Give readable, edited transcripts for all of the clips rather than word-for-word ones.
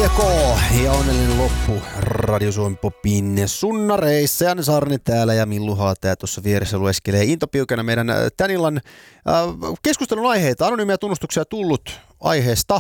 K ja onnellinen loppu Radio Suomi Popin sunnareissa. Janne Saarinen täällä ja Millu Haataja tuossa vieressä lueskelee intopiukana meidän tän illan keskustelun aiheita. Anonyymiä tunnustuksia tullut aiheesta.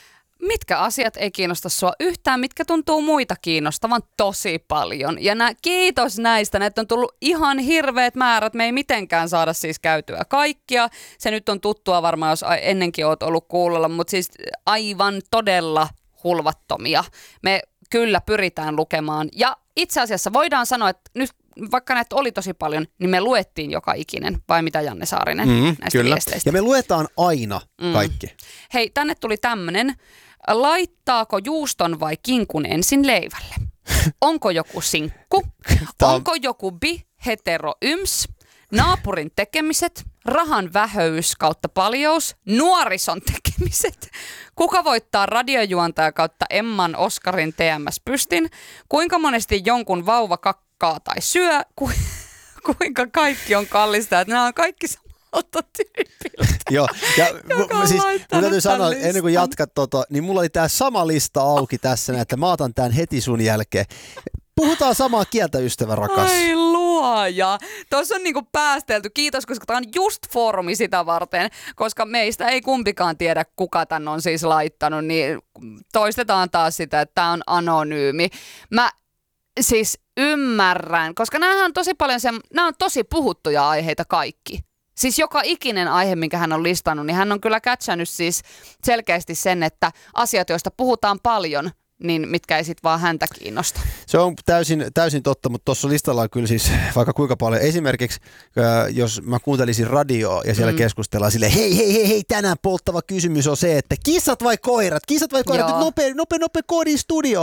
Mitkä asiat ei kiinnosta sua yhtään, mitkä tuntuu muita kiinnostavan tosi paljon. Ja kiitos näistä, näitä on tullut ihan hirveät määrät. Me ei mitenkään saada siis käytyä kaikkia. Se nyt on tuttua varmaan, jos ennenkin oot ollut kuulolla, mutta siis aivan todella hulvattomia. Me kyllä pyritään lukemaan. Ja itse asiassa voidaan sanoa, että nyt vaikka näitä oli tosi paljon, niin me luettiin joka ikinen, vai mitä Janne Saarinen näistä kyllä. viesteistä? Ja me luetaan aina kaikki. Hei, tänne tuli tämmönen. Laittaako juuston vai kinkun ensin leivälle? Onko joku sinkku? Onko joku hetero yms? Naapurin tekemiset? Rahan vähöys kautta paljous? Nuorison tekemiset? Kuka voittaa radiojuontaja kautta Emman Oskarin TMS-pystin? Kuinka monesti jonkun vauva kakkaa tai syö? Kuinka kaikki on kallista? Että nämä on kaikki autotyypiltä. Joo, ja siis mun täytyy sanoa, ennen kuin jatkat niin mulla oli tää sama lista auki tässä, että mä otan tän heti sun jälkeen. Puhutaan samaa kieltä, ystävä rakas. Ai luoja. Tuossa on niinku päästelty. Kiitos, koska tämä on just foorumi sitä varten, koska meistä ei kumpikaan tiedä, kuka tän on siis laittanut, niin toistetaan taas sitä, että tämä on anonyymi. Mä siis ymmärrän, koska nämä on tosi paljon nämä on tosi puhuttuja aiheita kaikki. Siis joka ikinen aihe, minkä hän on listannut, niin hän on kyllä catchannut siis selkeästi sen, että asiat, joista puhutaan paljon, niin mitkä ei sit vaan häntä kiinnosta. Se on täysin totta, mutta tuossa listalla on kyllä siis vaikka kuinka paljon. Esimerkiksi jos mä kuuntelisin radioa ja siellä keskustellaan silleen, hei, tänään polttava kysymys on se, että kissat vai koirat, nyt nopea kodin studio.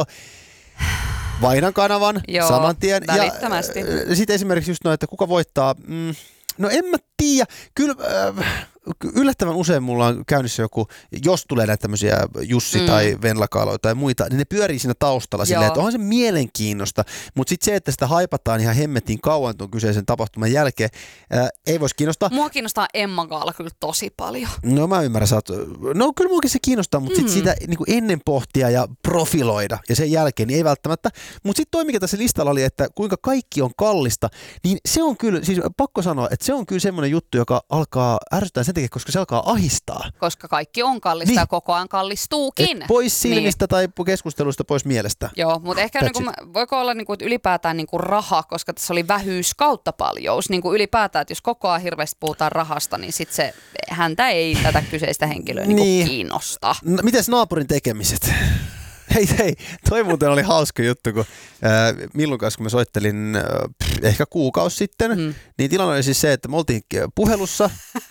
Vaihdan kanavan saman tien. Välittömästi. Ja sitten esimerkiksi just noin, että kuka voittaa, no en mä tiedä, kyllä yllättävän usein mulla on käynnissä joku, jos tulee näitä tämmöisiä Jussi tai Venla-kaaloja tai muita, niin ne pyörii siinä taustalla silleen, että onhan se mielenkiinnosta, mutta sitten se, että sitä haipataan ihan hemmetin kauan tuon kyseisen tapahtuman jälkeen, ei voisi kiinnostaa. Mua kiinnostaa Emma-gaala kyllä tosi paljon. No mä ymmärrän, no kyllä muakin se kiinnostaa, mutta sitten sitä niin kuin ennen pohtia ja profiloida ja sen jälkeen niin ei välttämättä, mutta sitten toi mikä tässä listalla oli, että kuinka kaikki on kallista, niin se on kyllä, siis pakko sanoa, että se on kyllä semmoinen juttu, joka alkaa ärsyttää sen takia, koska se alkaa ahistaa. Koska kaikki on kallista ja koko ajan kallistuukin. Et pois silmistä tai keskustelusta pois mielestä. Joo, mutta ehkä voiko olla että ylipäätään raha, koska tässä oli vähyys kautta paljous. Ylipäätään, että jos koko ajan hirveästi puhutaan rahasta, niin sitten häntä ei tätä kyseistä henkilöä kiinnosta. No, mites naapurin tekemiset? Hei, toi muuten oli hauska juttu, kun Millun kanssa, kun mä soittelin ehkä kuukausi sitten, niin tilanne oli siis se, että me oltiin puhelussa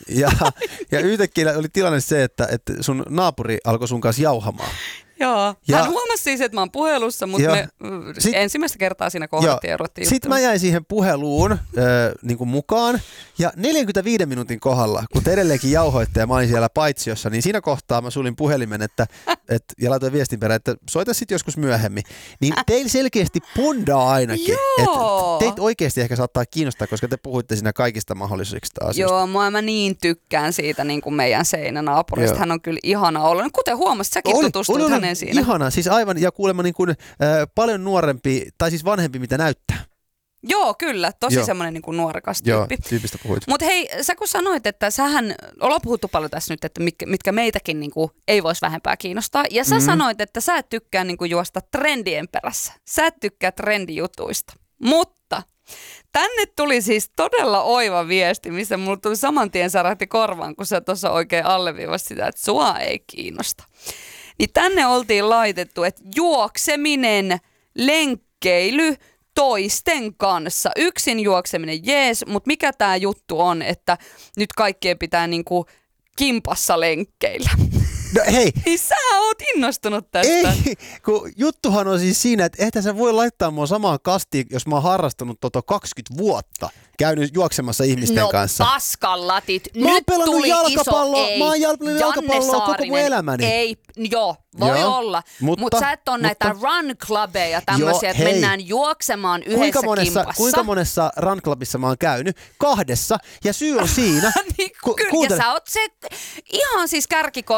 ja yhtäkkiä oli tilanne se, että sun naapuri alkoi sun kanssa jauhamaan. Joo, hän huomasi siis, että mä oon puhelussa, mutta me ensimmäistä kertaa siinä kohdattiin ja ruvettiin Sitten mä jäin siihen puheluun mukaan ja 45 minuutin kohdalla, kun te edelleenkin jauhoitte ja mä olin siellä paitsiossa, niin siinä kohtaa mä sulin puhelimen ja laitoin viestin perään, että soita sitten joskus myöhemmin. Niin teillä selkeästi pondaa ainakin, että teitä oikeasti ehkä saattaa kiinnostaa, koska te puhuitte siinä kaikista mahdollisista asioista. Joo, mä niin tykkään siitä niin kuin meidän seinänaapurista. Hän on kyllä ihana olla. Kuten huomasit, säkin tutustuit häneen siinä. Ihana, siis aivan ja kuulemma paljon nuorempi, tai siis vanhempi mitä näyttää. Joo, kyllä. Tosi semmoinen nuorekas tyyppi. Joo, tyypistä puhuit. Mutta hei, sä kun sanoit, että ollaan puhuttu paljon tässä nyt, että mitkä meitäkin ei voisi vähempää kiinnostaa. Ja sä sanoit, että sä et tykkää juosta trendien perässä. Sä et tykkää trendijutuista. Mutta tänne tuli siis todella oiva viesti, missä mulla tuli saman tien särähti korvaan, kun sä tuossa oikein alleviivasit sitä, että sua ei kiinnosta. Niin tänne oltiin laitettu, että juokseminen, lenkkeily, toisten kanssa. Yksin juokseminen, jees, mutta mikä tää juttu on, että nyt kaikkien pitää kimpassa lenkkeillä. No hei. Niin sä oot innostunut tästä. Ei, kun juttuhan on siis siinä, että eihän sä voi laittaa mua samaan kastiin, jos mä oon harrastanut 20 vuotta. Käynyt juoksemassa ihmisten kanssa. No paskallatit. Mä oon pelannut jalkapalloa. Mä oon pelannut jalkapalloa koko mun elämäni. Ei, voi olla. Mutta sä et ole näitä run-clubeja tämmöisiä, että mennään juoksemaan yhdessä kimpassa. Kuinka monessa run-clubissa mä oon käynyt? 2. Ja syy on siinä. Kyllä, ja sä oot se ihan siis kärkikosteena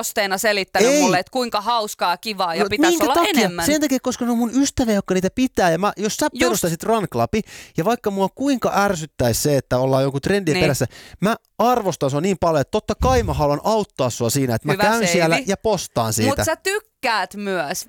selittänyt mulle, että kuinka hauskaa, kivaa ja pitäisi olla takia? enemmän. Sen takia, koska ne on mun ystäviä, jotka niitä pitää. Ja jos sä perustaisit Run Clubin, ja vaikka mua kuinka ärsyttäisi se, että ollaan joku trendien perässä, mä arvostan sua niin paljon, että totta kai mä haluan auttaa sua siinä, että mä käyn siellä ja postaan siitä. Mutta sä tykkäät myös